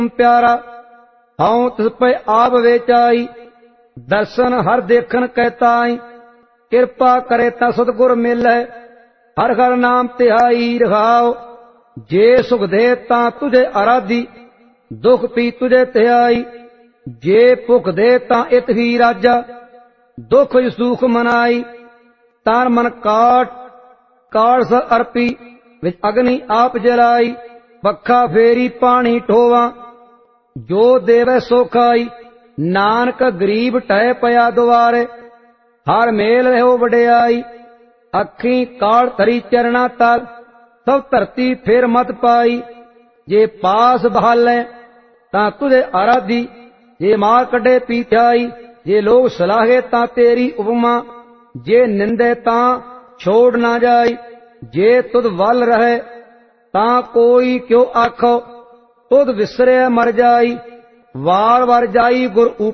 प्यारा हऊँ तिस पे आप वेचाई दर्शन हर देखन कहताई कृपा करे ता सतगुर मिलै हर हर नाम तिहाई रखाओ जे सुख दे ता तुझे आराधी दुख पी तुझे तिहाई जे भुख दे ता इत ही राजा दुख सुख मनाई तान मन काट काट स अर्पी विच अग्नि आप जलाई पखा फेरी पानी ठोवा जो देवे सो खाई नानक गरीब टह पया दुआरे हर मेल रहो वडियाई अखी काल धरी चरना तल सब धरती फिर मत पाई जे पास बहाले ता तुझे आराधी जे मार कढे पीछाई जे लोग सलाहे ता तेरी उपमा जे निंदे ता छोड़ ना जाई जे तुद वल रहे ता कोई क्यों आखो तुद विसरे मर जाई वार वार जाई गुर